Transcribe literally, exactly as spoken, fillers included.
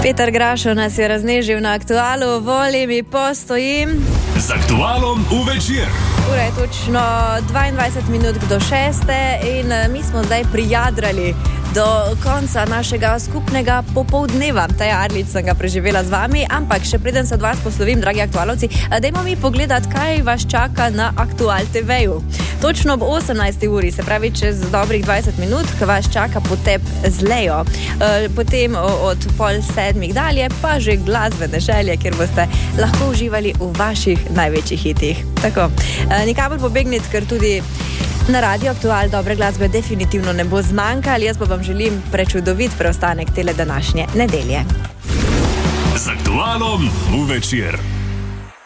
Peter Grašo nas je raznežil na Aktualu, voli mi postojim. Z Aktualom v večer. Ura je točno dvaindvajset minut do šeste in mi smo zdaj prijadrali do konca našega skupnega popoldneva. Taja Arlič sem ga preživela z vami, ampak še preden se od vas poslovim, dragi aktualovci, dajmo mi pogledati, kaj vas čaka na Aktual te veju. Točno ob osemnajsti uri, se pravi čez dobrih dvajset minut, ko vas čaka potep z Lejo. Potem od pol sedmih dalje pa že glasbene želje, kjer boste lahko uživali v vaših največjih hitih. Tako, nikamor pobegniti, ker tudi na Radio Aktual dobre glasbe definitivno ne bo zmanjkalo. Jaz pa vam želim prečudovit preostanek tele današnje nedelje. Z Aktualom v večer.